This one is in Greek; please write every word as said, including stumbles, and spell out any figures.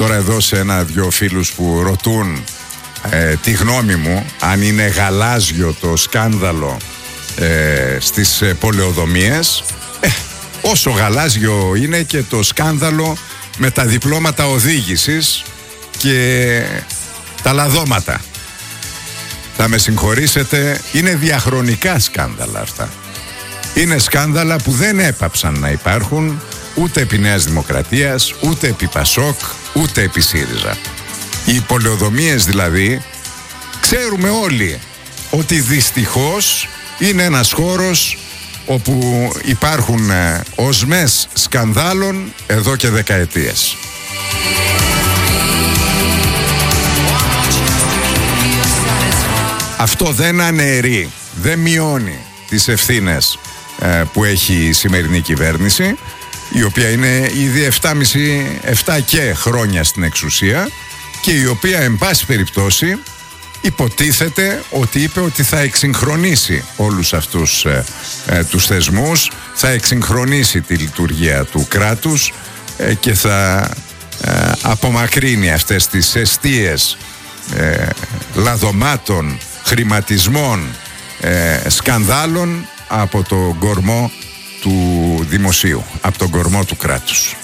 τώρα εδώ σε ένα-δυο φίλους που ρωτούν ε, τη γνώμη μου αν είναι γαλάζιο το σκάνδαλο ε, στις ε, πολεοδομίες. ε, Όσο γαλάζιο είναι και το σκάνδαλο με τα διπλώματα οδήγησης και τα λαδώματα. Θα με συγχωρήσετε, είναι διαχρονικά σκάνδαλα αυτά. Είναι σκάνδαλα που δεν έπαψαν να υπάρχουν ούτε επί Νέας Δημοκρατίας, ούτε επί Πασόκ, ούτε επί ΣΥΡΙΖΑ. Οι πολεοδομίες δηλαδή, ξέρουμε όλοι ότι δυστυχώς είναι ένας χώρος όπου υπάρχουν ε, οσμές σκανδάλων εδώ και δεκαετίες. Αυτό δεν αναιρεί, δεν μειώνει τις ευθύνες ε, που έχει η σημερινή κυβέρνηση, η οποία είναι ήδη επτά και χρόνια στην εξουσία και η οποία εν πάση περιπτώσει υποτίθεται ότι είπε ότι θα εξυγχρονίσει όλους αυτούς ε, ε, τους θεσμούς, θα εξυγχρονίσει τη λειτουργία του κράτους ε, και θα ε, απομακρύνει αυτές τις εστίες ε, λαδωμάτων, χρηματισμών, ε, σκανδάλων από τον κορμό του δημοσίου, από τον κορμό του κράτους.